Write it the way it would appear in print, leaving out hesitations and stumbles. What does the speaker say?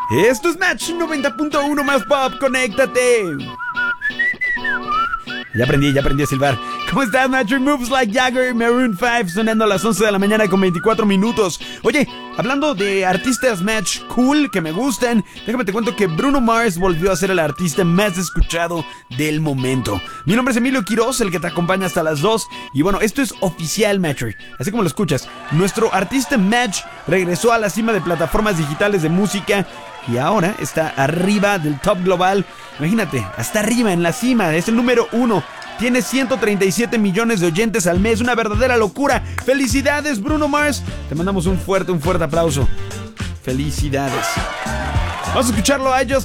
Esto es Match 90.1 más pop, conéctate. Ya aprendí a silbar. ¿Cómo estás, Match? Moves Like Jagger, Maroon 5, sonando a las 11 de la mañana con 24 minutos. Oye, hablando de artistas Match cool que me gustan, déjame te cuento que Bruno Mars volvió a ser el artista más escuchado del momento. Mi nombre es Emilio Quiroz, el que te acompaña hasta las 2. Y bueno, esto es oficial, Matcher. Así como lo escuchas, nuestro artista Match regresó a la cima de plataformas digitales de música y ahora está arriba del top global. Imagínate, hasta arriba en la cima, es el número 1. Tiene 137 millones de oyentes al mes, una verdadera locura. ¡Felicidades, Bruno Mars! Te mandamos un fuerte aplauso. ¡Felicidades! Vamos a escucharlo. I Just